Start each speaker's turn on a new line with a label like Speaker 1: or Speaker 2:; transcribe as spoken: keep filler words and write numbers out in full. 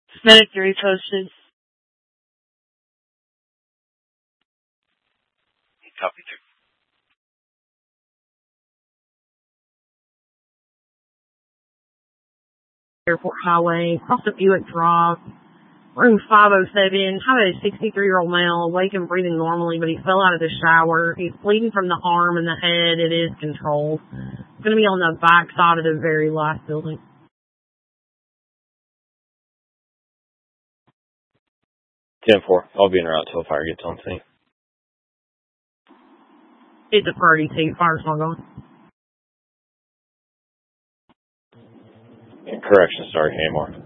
Speaker 1: Medic three posted.
Speaker 2: Copy two.
Speaker 1: Airport Highway, across the Buick Drive, room five oh seven. Have a sixty-three-year-old male, awake and breathing normally, but he fell out of the shower. He's bleeding from the arm and the head. It is controlled. It's going to be on the back side of the very last building.
Speaker 2: ten four. I'll be en route till fire gets on scene.
Speaker 1: It's a priority two. Fire's not going.
Speaker 2: Correction, sorry, A M R.